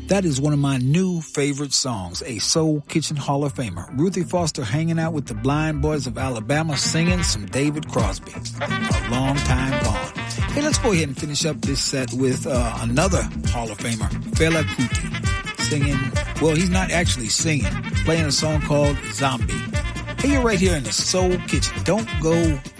That is one of my new favorite songs, a Soul Kitchen Hall of Famer. Ruthie Foster hanging out with the Blind Boys of Alabama singing some David Crosby. A long time gone. Hey, let's go ahead and finish up this set with another Hall of Famer, Fela Kuti, singing, well, he's not actually singing, playing a song called Zombie. Hey, you're right here in the Soul Kitchen. Don't go